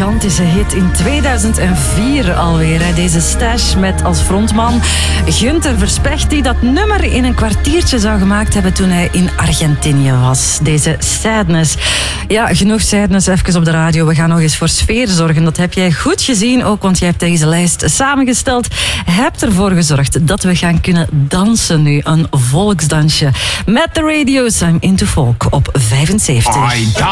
gigantische hit in 2004 alweer. Deze Stash met als frontman Gunther Verspecht, die dat nummer in een kwartiertje zou gemaakt hebben toen hij in Argentinië was. Deze Sadness. Ja, genoeg Sadness even op de radio. We gaan nog eens voor sfeer zorgen. Dat heb jij goed gezien, ook want jij hebt deze lijst samengesteld. Hebt ervoor gezorgd dat we gaan kunnen dansen nu. Een volksdansje met de radio's. I'm into folk op 75.